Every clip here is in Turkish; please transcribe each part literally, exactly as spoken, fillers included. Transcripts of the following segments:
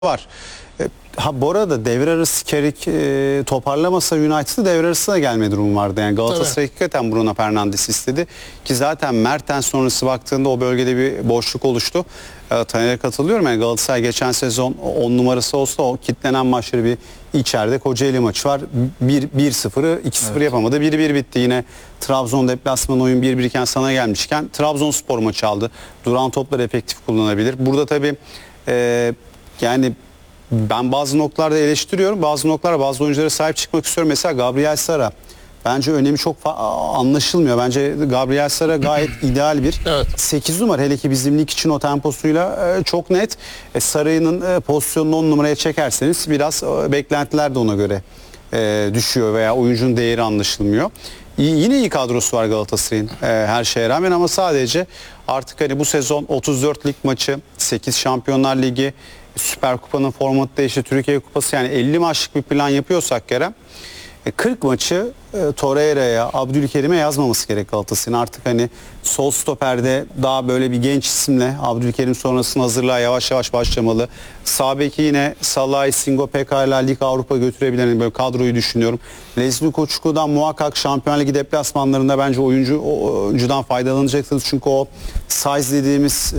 var. E, ha bu arada devre arası Kerik e, toparlamasa United'ı devre arasına gelme durumu vardı. Yani Galatasaray hakikaten Bruno Fernandes istedi. Ki zaten Mertens sonrası baktığında o bölgede bir boşluk oluştu. E, Taner'e katılıyorum. Yani Galatasaray geçen sezon on numarası olsa o kitlenen maçları bir içeride Kocaeli maçı var. bir sıfırı iki sıfır evet. yapamadı. bir bir bitti. Yine Trabzon deplasman oyun bir bir iken sana gelmişken Trabzonspor maçı aldı. Duran topları efektif kullanabilir. Burada tabii e, yani ben bazı noktalarda eleştiriyorum. Bazı noktalarda bazı oyunculara sahip çıkmak istiyorum. Mesela Gabriel Sara. Bence önemi çok anlaşılmıyor. Bence Gabriel Sara gayet ideal bir evet. sekiz numara. Hele ki bizim lig için o temposuyla e, çok net. E, Saray'ın e, pozisyonunu on numaraya çekerseniz biraz e, beklentiler de ona göre e, düşüyor veya oyuncunun değeri anlaşılmıyor. İyi, yine iyi kadrosu var Galatasaray'ın e, her şeye rağmen ama sadece artık hani bu sezon otuz dört lig maçı, sekiz Şampiyonlar Ligi, Süper Kupa'nın formatı değişti, Türkiye Kupası, yani elli maçlık bir plan yapıyorsak Kerem, kırk maçı e, Torreira'ya, Abdülkerim'e yazmaması gerek Galatasaray'ın. Artık hani sol stoperde daha böyle bir genç isimle Abdülkerim sonrasında hazırlığa yavaş yavaş başlamalı. Sağ beki yine Salah'ı, Singo pekala Lig Avrupa götürebilen böyle kadroyu düşünüyorum. Leslie Koçuklu'dan muhakkak Şampiyon Ligi deplasmanlarında bence oyuncu oyuncudan faydalanacaksınız. Çünkü o size dediğimiz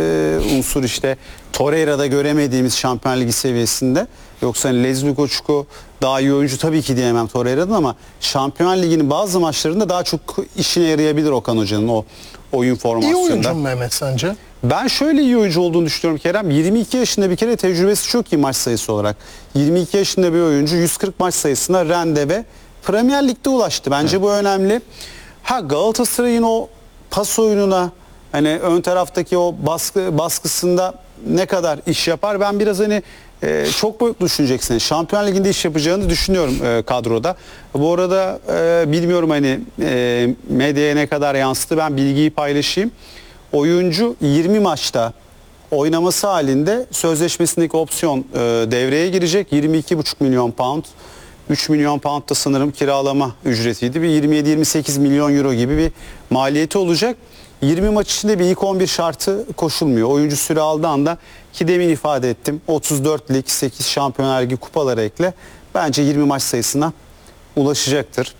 e, unsur işte Torreira'da göremediğimiz Şampiyon Ligi seviyesinde. Yoksa hani Leslie Koçuklu daha iyi oyuncu tabii ki diyemem Torreira'dan ama Şampiyon Ligi'nin bazı maçlarında daha çok işine yarayabilir Okan Hoca'nın o oyun formasyonunda. İyi oyuncu mu Mehmet sence? Ben şöyle iyi oyuncu olduğunu düşünüyorum Kerem. yirmi iki yaşında bir kere tecrübesi çok iyi maç sayısı olarak. yirmi iki yaşında bir oyuncu yüz kırk maç sayısına Rende ve Premier Lig'de ulaştı. Bence evet. bu önemli. Ha Galatasaray'ın o pas oyununa, hani ön taraftaki o baskı baskısında ne kadar iş yapar? Ben biraz hani e, çok boyutlu düşüneceksin. Şampiyon Ligi'nde iş yapacağını düşünüyorum e, kadroda. Bu arada e, bilmiyorum hani e, medyaya ne kadar yansıttı. Ben bilgiyi paylaşayım. Oyuncu yirmi maçta oynaması halinde sözleşmesindeki opsiyon e, devreye girecek. yirmi iki buçuk milyon pound. üç milyon pound da sanırım kiralama ücretiydi. Bir yirmi yedi yirmi sekiz milyon euro gibi bir maliyeti olacak. yirmi maç içinde bir ilk on bir şartı koşulmuyor. Oyuncu süre aldığı anda, ki demin ifade ettim, otuz dört lig, sekiz Şampiyonlar Ligi kupaları ekle. Bence yirmi maç sayısına ulaşacaktır.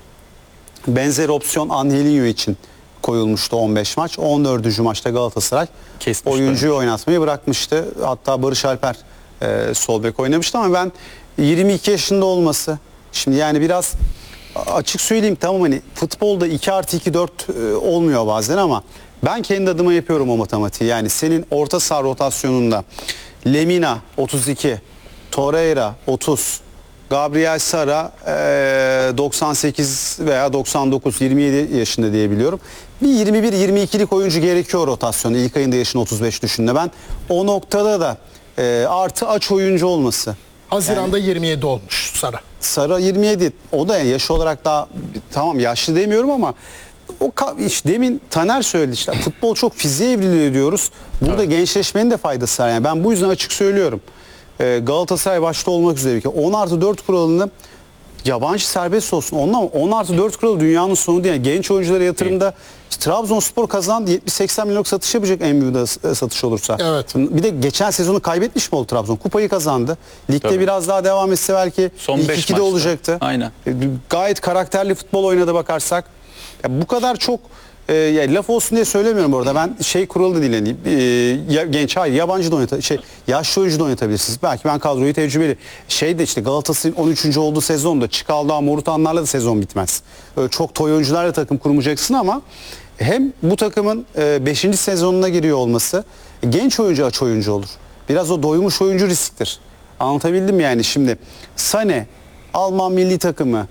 Benzer opsiyon Angelinho için koyulmuştu, on beş maç. on dördüncü maçta Galatasaray kesmişti, oyuncuyu oynatmayı bırakmıştı. Hatta Barış Alper e, sol bek oynamıştı ama ben yirmi iki yaşında olması, şimdi yani biraz açık söyleyeyim, tamam hani futbolda iki artı iki dört e, olmuyor bazen ama ben kendi adıma yapıyorum o matematiği. Yani senin orta saha rotasyonunda Lemina otuz iki, Torreira otuz, Gabriel Sara e, doksan sekiz veya doksan dokuz, yirmi yedi yaşında diyebiliyorum. Bir yirmi bir yirmi ikilik oyuncu gerekiyor rotasyonu. İlk ayında yaşını otuz beş düşündü. Ben o noktada da e, artı aç oyuncu olması. Haziran'da yani, yirmi yedi olmuş Sara. Sara yirmi yedi. O da yani yaş olarak daha tamam yaşlı demiyorum ama o işte demin Taner söyledi, işte futbol çok fiziğe evriliyor diyoruz. Burada evet. gençleşmenin de faydası var. Yani ben bu yüzden açık söylüyorum. Ee, Galatasaray başta olmak üzere on artı dört kuralını yabancı serbest olsun. Ondan on artı dört kuralı dünyanın sonu değil. Yani genç oyunculara yatırımda işte Trabzonspor kazandı, yetmiş seksen milyonluk satış yapacak en büyük satış olursa. Evet. Bir de geçen sezonu kaybetmiş mi oldu Trabzon? Kupayı kazandı. Ligde Tabii. biraz daha devam etse belki ilk ikide olacaktı. Aynen. Gayet karakterli futbol oynadı bakarsak. Ya bu kadar çok e, ya laf olsun diye söylemiyorum orada. Ben şey kuralı da değil. E, genç hayır yabancı da oynatabilirsiniz. Şey, yaşlı oyuncu da oynatabilirsiniz. Belki ben kadroyu tecrübeli. Şey de işte Galatasaray'ın on üçüncü olduğu sezonda Çikal'da Morutanlarla da sezon bitmez. Öyle çok toy oyuncularla takım kurmayacaksın ama hem bu takımın beşinci sezonuna giriyor olması, genç oyuncu aç oyuncu olur. Biraz o doymuş oyuncu risktir. Anlatabildim mi yani? Şimdi Sané, Alman milli takımı,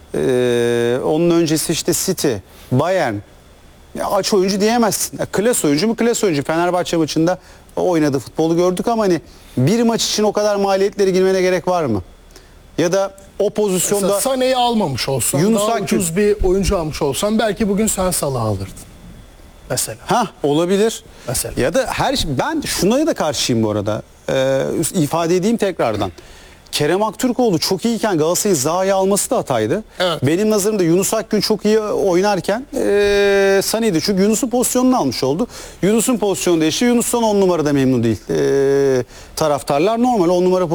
Ee, onun öncesi işte City, Bayern, ya aç oyuncu diyemezsin. Ya, klas oyuncu mu? Klas oyuncu. Fenerbahçe maçında oynadı, futbolu gördük ama hani bir maç için o kadar maliyetleri girmene gerek var mı? Ya da o pozisyonda Sané'yi almamış olsan, Yunus daha Akgün, ucuz bir oyuncu almış olsan belki bugün sen Salah'ı alırdın. Mesela. Ha olabilir. Mesela. Ya da her ben şuna da karşıyım bu arada. Ee, ifade edeyim tekrardan. Kerem Aktürkoğlu çok iyiyken Galatasaray'ı Zaha'ya alması da hataydı. Evet. Benim nazarımda Yunus Akgün çok iyi oynarken ee, Sani'ydi. Çünkü Yunus'un pozisyonunu almış oldu. Yunus'un pozisyonu değişti. Yunus'tan on numarada memnun değil. Ee, taraftarlar normal on numara